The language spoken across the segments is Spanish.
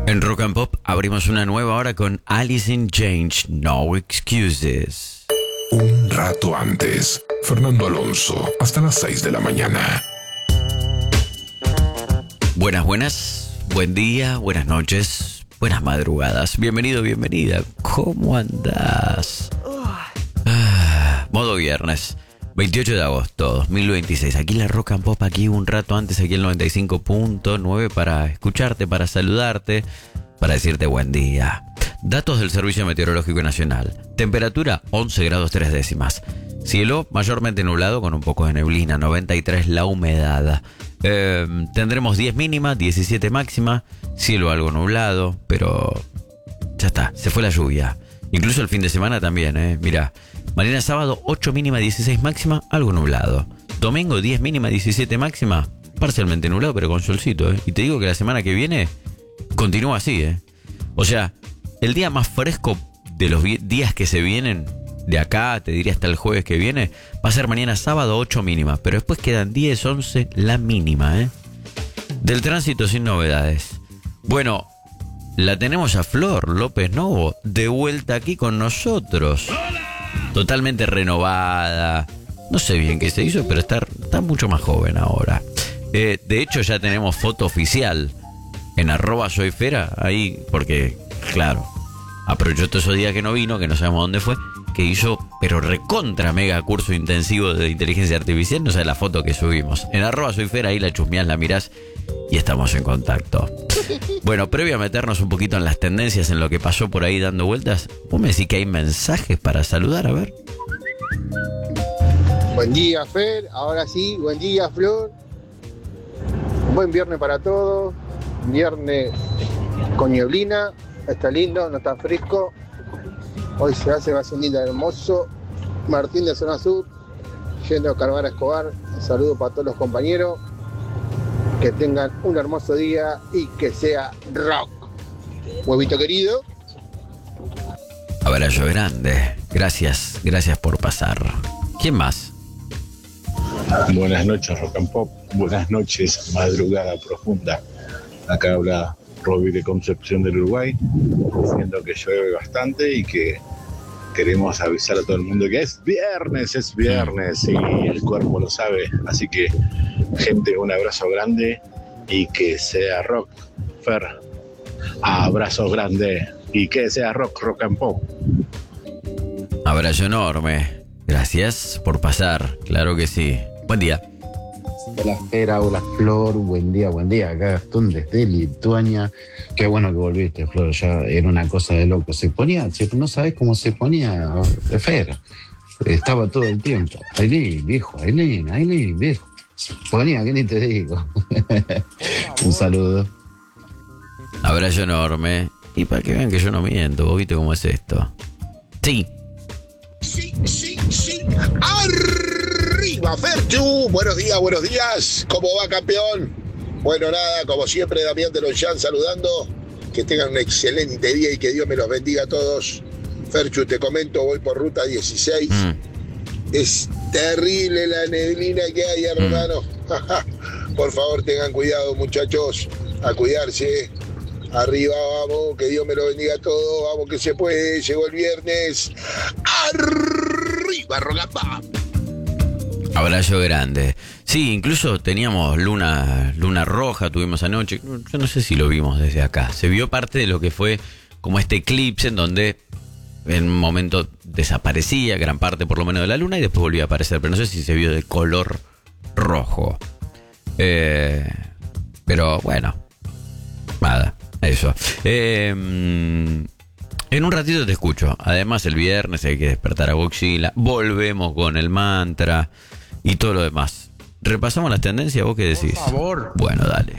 En Rock and Pop abrimos una nueva hora con Alice in Chains, No Excuses. Un rato antes, Fernando Alonso, hasta las 6 de la mañana. Buenas, buen día, buenas noches, buenas madrugadas. Bienvenido, bienvenida. ¿Cómo andás? Modo viernes, 28 de agosto 2026. Aquí la Rock and Pop, aquí un rato antes, aquí el 95.9 para escucharte, para saludarte, para decirte buen día. Datos del Servicio Meteorológico Nacional. Temperatura 11 grados 3 décimas. Cielo mayormente nublado con un poco de neblina, 93 la humedad. Tendremos 10 mínima, 17 máxima. Cielo algo nublado, pero ya está, se fue la lluvia. Incluso el fin de semana también, Mirá, mañana sábado 8 mínima, 16 máxima, algo nublado. Domingo 10 mínima, 17 máxima, parcialmente nublado pero con solcito, Y te digo que la semana que viene continúa así, O sea, el día más fresco de los días que se vienen, de acá, te diría hasta el jueves que viene, va a ser mañana sábado 8 mínima, pero después quedan 10, 11 la mínima, Del tránsito sin novedades. Bueno, la tenemos a Flor López Novo de vuelta aquí con nosotros. Totalmente renovada. No sé bien qué se hizo, pero está mucho más joven ahora. De hecho, ya tenemos foto oficial en @soyfera. Ahí, porque, claro, aprovechó todos esos días que no vino, que no sabemos dónde fue, que hizo, pero recontra mega curso intensivo de inteligencia artificial. No sé la foto que subimos. En @soyfera, ahí la chusmeás, la mirás y estamos en contacto. Bueno, previo a meternos un poquito en las tendencias, en lo que pasó por ahí dando vueltas, vos me decís que hay mensajes para saludar, a ver. Buen día, Fer. Ahora sí, buen día, Flor. Un buen viernes para todos. Viernes con nieblina. Está lindo, no está fresco. Hoy se hace más un día hermoso. Martín de Zona Sur, yendo a Carvara Escobar. Un saludo para todos los compañeros. Que tengan un hermoso día y que sea rock. Huevito querido. Abrazo grande. Gracias por pasar. ¿Quién más? Buenas noches, Rock and Pop. Buenas noches, madrugada profunda. Acá habla Roby de Concepción del Uruguay, diciendo que llueve bastante y que queremos avisar a todo el mundo que es viernes y el cuerpo lo sabe. Así que, gente, un abrazo grande y que sea rock, Fer. Abrazo grande y que sea rock and pop. Abrazo enorme. Gracias por pasar, claro que sí. Buen día. Hola, Fera, hola, Flor, buen día, acá Gastón desde Lituania. Qué bueno que volviste, Flor, ya era una cosa de loco. No sabés cómo se ponía Fera. Estaba todo el tiempo. Aileen, viejo, se ponía, que ni te digo. Un saludo. Abrazo enorme. Y para que vean que yo no miento, vos viste cómo es esto. Sí. Arriba, Ferchu. Buenos días. ¿Cómo va, campeón? Bueno, nada, como siempre, Damián de Lonchan saludando. Que tengan un excelente día y que Dios me los bendiga a todos. Ferchu, te comento, voy por ruta 16. Es terrible la neblina que hay, hermano. Por favor, tengan cuidado, muchachos. A cuidarse. Arriba, vamos, que Dios me lo bendiga a todos. Vamos, que se puede. Llegó el viernes. Arriba, Rock and Pop. Abrazo grande. Sí, incluso teníamos luna roja, tuvimos anoche. Yo no sé si lo vimos desde acá. Se vio parte de lo que fue como este eclipse en donde en un momento desaparecía gran parte por lo menos de la luna y después volvía a aparecer. Pero no sé si se vio de color rojo. Pero bueno, nada, eso. En un ratito te escucho. Además el viernes hay que despertar a Godzilla. Volvemos con el mantra y todo lo demás. ¿Repasamos las tendencias? ¿Vos qué decís? Por favor. Bueno, dale.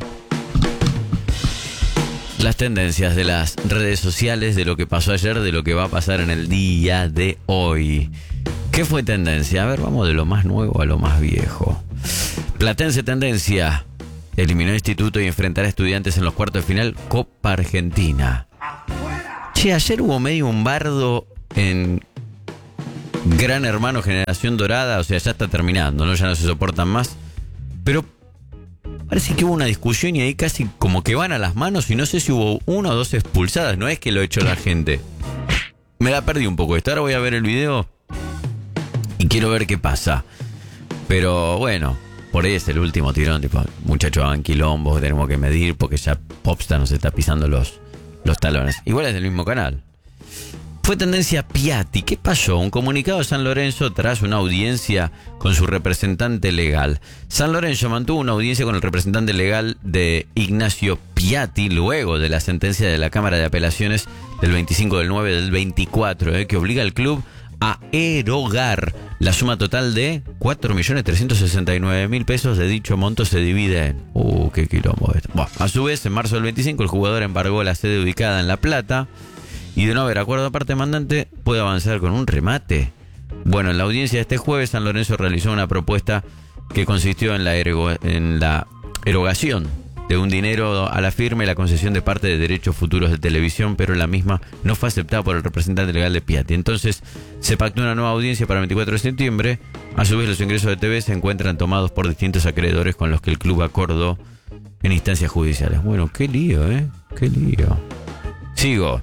Las tendencias de las redes sociales, de lo que pasó ayer, de lo que va a pasar en el día de hoy. ¿Qué fue tendencia? A ver, vamos de lo más nuevo a lo más viejo. Platense tendencia. Eliminó Instituto y enfrentará a Estudiantes en los cuartos de final Copa Argentina. Che, ayer hubo medio un bardo en Gran Hermano Generación Dorada. O sea, ya está terminando, ¿no? Ya no se soportan más. Pero Parece que hubo una discusión y ahí casi como que van a las manos y no sé si hubo 1 o 2 expulsadas. No es que lo ha hecho la gente. Me la perdí un poco esto. Ahora voy a ver el video y quiero ver qué pasa. Pero bueno, por ahí es el último tirón. Tipo, muchachos, hagan quilombo, tenemos que medir porque ya Popstar nos está pisando los talones. Igual es del mismo canal. Fue tendencia Piatti. ¿Qué pasó? Un comunicado de San Lorenzo tras una audiencia con su representante legal. San Lorenzo mantuvo una audiencia con el representante legal de Ignacio Piatti luego de la sentencia de la Cámara de Apelaciones del 25 del 9 del 24, que obliga al club a erogar la suma total de 4.369.000 pesos. De dicho monto se divide en... qué quilombo esto. Bueno, a su vez, en marzo del 25, el jugador embargó la sede ubicada en La Plata y de no haber acuerdo parte mandante puede avanzar con un remate. Bueno, en la audiencia de este jueves, San Lorenzo realizó una propuesta que consistió en la erogación de un dinero a la firma y la concesión de parte de derechos futuros de televisión, pero la misma no fue aceptada por el representante legal de Piatti. Entonces se pactó una nueva audiencia para el 24 de septiembre. A su vez, los ingresos de TV se encuentran tomados por distintos acreedores con los que el club acordó en instancias judiciales. Bueno, qué lío, qué lío. Sigo.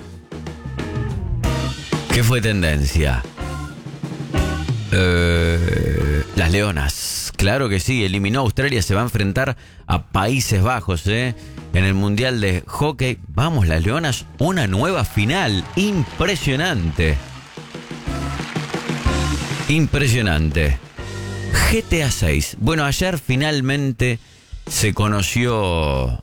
¿Qué fue tendencia? Las Leonas. Claro que sí, eliminó a Australia, se va a enfrentar a Países Bajos, en el Mundial de Hockey. Vamos, las Leonas, una nueva final. Impresionante. Impresionante. GTA 6. Bueno, ayer finalmente se conoció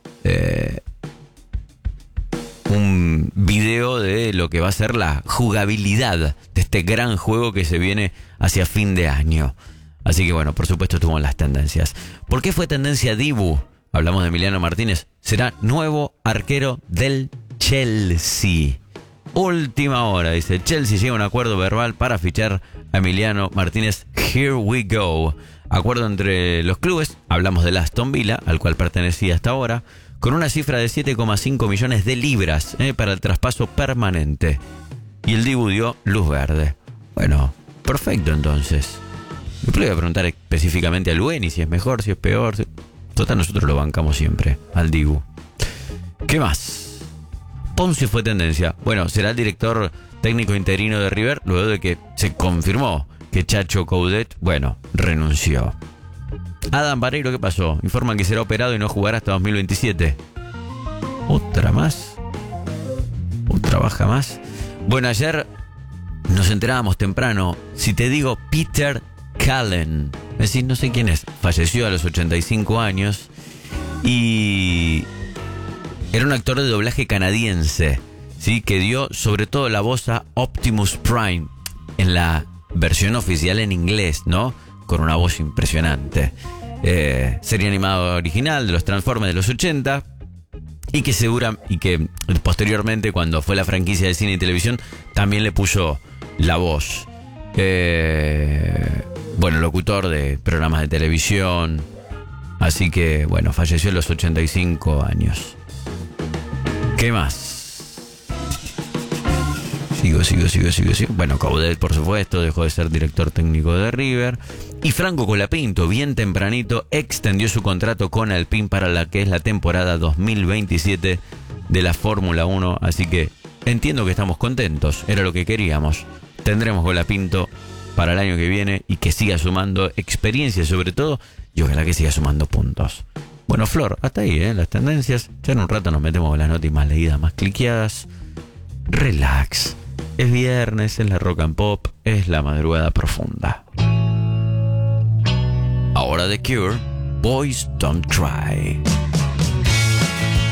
un video de lo que va a ser la jugabilidad de este gran juego que se viene hacia fin de año. Así que bueno, por supuesto tuvo las tendencias. ¿Por qué fue tendencia Dibu? Hablamos de Emiliano Martínez. Será nuevo arquero del Chelsea. Última hora, dice. Chelsea llega a un acuerdo verbal para fichar a Emiliano Martínez. Here we go. Acuerdo entre los clubes. Hablamos del Aston Villa, al cual pertenecía hasta ahora, con una cifra de 7,5 millones de libras para el traspaso permanente. Y el Dibu dio luz verde. Bueno, perfecto entonces. Después le voy a preguntar específicamente a Lueni si es mejor, si es peor. Total, nosotros lo bancamos siempre, al Dibu. ¿Qué más? Ponce fue tendencia. Bueno, será el director técnico interino de River luego de que se confirmó que Chacho Coudet, bueno, renunció. Adam Vareiro, ¿qué pasó? Informan que será operado y no jugará hasta 2027. ¿Otra más? ¿Otra baja más? Bueno, ayer nos enterábamos temprano. Si te digo Peter Cullen, es decir, no sé quién es. Falleció a los 85 años y era un actor de doblaje canadiense, ¿sí? Que dio sobre todo la voz a Optimus Prime en la versión oficial en inglés, ¿no? Con una voz impresionante. Serie animada original de los Transformers de los 80 y que posteriormente, cuando fue la franquicia de cine y televisión, también le puso la voz. Bueno, locutor de programas de televisión. Así que, bueno, falleció a los 85 años. ¿Qué más? Sigo. Bueno, Coudet, por supuesto, dejó de ser director técnico de River. Y Franco Colapinto, bien tempranito, extendió su contrato con Alpine para la que es la temporada 2027 de la Fórmula 1. Así que entiendo que estamos contentos. Era lo que queríamos. Tendremos Colapinto para el año que viene y que siga sumando experiencia sobre todo, y ojalá que siga sumando puntos. Bueno, Flor, hasta ahí, las tendencias. Ya en un rato nos metemos con las notas más leídas, más cliqueadas. Relax. Es viernes, es la Rock and Pop, es la madrugada profunda. Ahora The Cure, Boys Don't Cry.